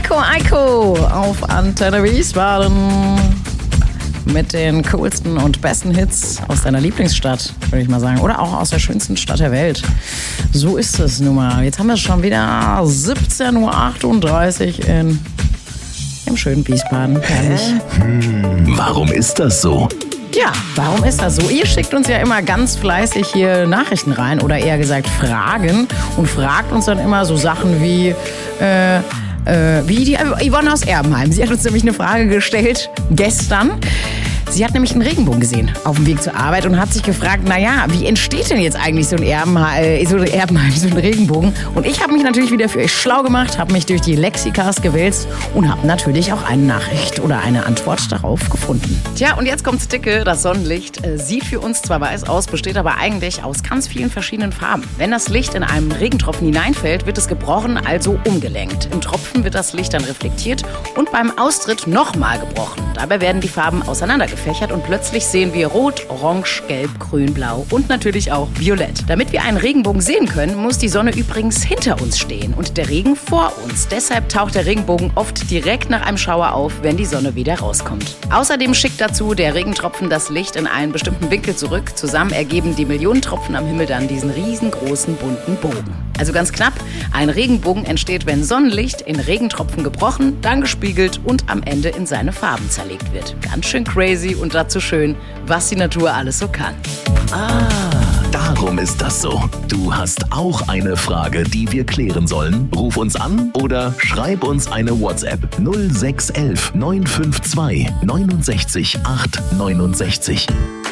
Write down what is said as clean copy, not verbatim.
Eiko auf Antenne Wiesbaden mit den coolsten und besten Hits aus deiner Lieblingsstadt, würde ich mal sagen. Oder auch aus der schönsten Stadt der Welt. So ist es nun mal. Jetzt haben wir schon wieder 17.38 Uhr im schönen Wiesbaden. Herrlich. Warum ist das so? Ja, warum ist das so? Ihr schickt uns ja immer ganz fleißig hier Nachrichten rein oder eher gesagt Fragen und fragt uns dann immer so Sachen wie die Yvonne aus Erbenheim. Sie hat uns nämlich eine Frage gestellt gestern. Sie hat nämlich einen Regenbogen gesehen auf dem Weg zur Arbeit und hat sich gefragt, naja, wie entsteht denn jetzt eigentlich so ein Erbenheim, so ein Regenbogen? Und ich habe mich natürlich wieder für euch schlau gemacht, habe mich durch die Lexikas gewälzt und habe natürlich auch eine Nachricht oder eine Antwort darauf gefunden. Tja, und jetzt kommt's dicke. Das Sonnenlicht sieht für uns zwar weiß aus, besteht aber eigentlich aus ganz vielen verschiedenen Farben. Wenn das Licht in einen Regentropfen hineinfällt, wird es gebrochen, also umgelenkt. Im Tropfen wird das Licht dann reflektiert und beim Austritt nochmal gebrochen. Dabei werden die Farben auseinandergefächert und plötzlich sehen wir Rot, Orange, Gelb, Grün, Blau und natürlich auch Violett. Damit wir einen Regenbogen sehen können, muss die Sonne übrigens hinter uns stehen und der Regen vor uns. Deshalb taucht der Regenbogen oft direkt nach einem Schauer auf, wenn die Sonne wieder rauskommt. Außerdem schickt dazu der Regentropfen das Licht in einen bestimmten Winkel zurück. Zusammen ergeben die Millionen Tropfen am Himmel dann diesen riesengroßen bunten Bogen. Also ganz knapp, ein Regenbogen entsteht, wenn Sonnenlicht in Regentropfen gebrochen, dann gespiegelt und am Ende in seine Farben zerlegt wird. Ganz schön crazy und dazu schön, was die Natur alles so kann. Darum ist das so. Du hast auch eine Frage, die wir klären sollen? Ruf uns an oder schreib uns eine WhatsApp 0611 952 69 869.